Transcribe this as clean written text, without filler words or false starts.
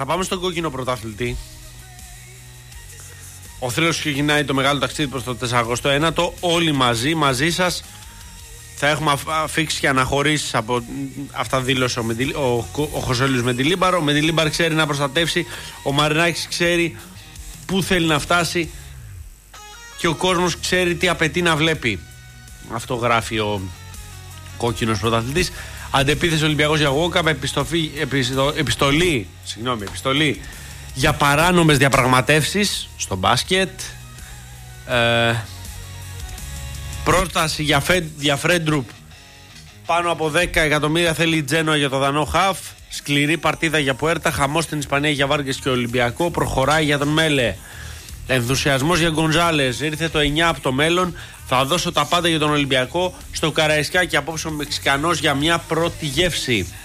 Θα πάμε στον κόκκινο πρωταθλητή. Ο θρύλος ξεκινάει το μεγάλο ταξίδι προς το 49ο. Όλοι μαζί σας θα έχουμε αφήξει και αναχωρήσεις από αυτά δήλωσε ο Χωσέλιος Μεντιλίμπαρο. Ο Μεντιλίμπαρο ξέρει να προστατεύσει, ο Μαρινάκης ξέρει πού θέλει να φτάσει και ο κόσμος ξέρει τι απαιτεί να βλέπει. Αυτό γράφει ο κόκκινος πρωταθλητής. Αντεπίθεση Ολυμπιακός για Γουόκαπ, επιστολή για παράνομες διαπραγματεύσεις στο μπάσκετ, πρόταση για Φρέντρουπ πάνω από 10 εκατομμύρια θέλει η Τζένοα για το δανό χαφ, σκληρή παρτίδα για Πουέρτα, χαμός στην Ισπανία για Βάρκες και Ολυμπιακό, προχωράει για τον Μέλε, ενθουσιασμός για Γκονζάλες, ήρθε το 9 από το μέλλον, θα δώσω τα πάντα για τον Ολυμπιακό, στο Καραϊσκάκι απόψε ο Μεξικανός για μια πρώτη γεύση.